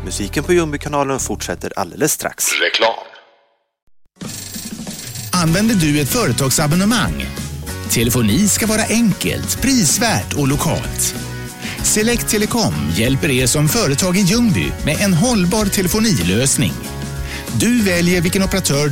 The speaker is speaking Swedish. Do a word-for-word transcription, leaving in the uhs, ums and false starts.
Musiken på Jumbo-kanalen fortsätter alldeles strax. Reklam. Använder du ett företagsabonnemang? Telefoni ska vara enkelt, prisvärt och lokalt. Select Telecom hjälper er som företag i Ljungby med en hållbar telefonilösning. Du väljer vilken operatör